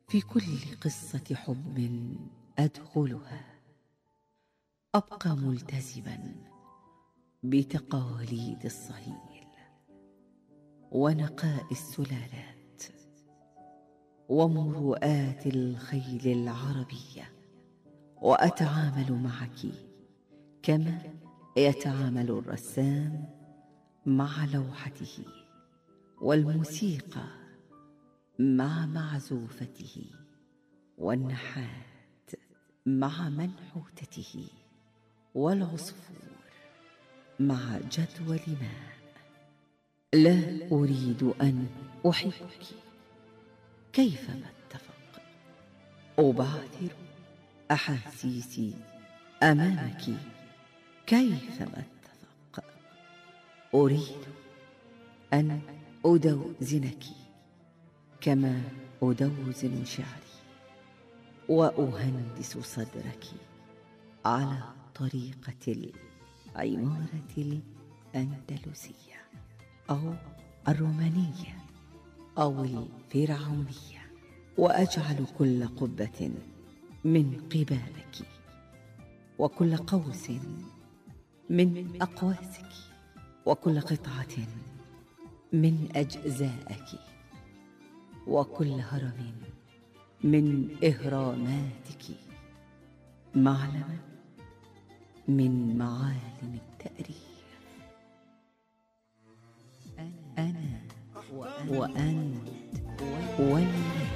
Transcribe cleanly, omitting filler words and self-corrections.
في كل قصة حب أدخلها أبقى ملتزما بتقاليد الصهيل ونقاء السلالات ومروءات الخيل العربية، وأتعامل معك كما يتعامل الرسام مع لوحته، والموسيقى مع معزوفته، والنحات مع منحوتته، والعصفور مع جدول ماء. لا أريد أن أحبك كيفما اتفق، أبعثر أحاسيسي أمامك كيفما اتفق. أريد أن أدوزنك كما أدوزن شعري، وأهندس صدرك على طريقة العمارة الأندلسية أو الرومانية أو الفرعونية، وأجعل كل قبة من قبابك، وكل قوس من أقواسك، وكل قطعة من أجزائك، وكل هرم من إهراماتك، معلما من معالم التأريخ. أنا وأنت والليل.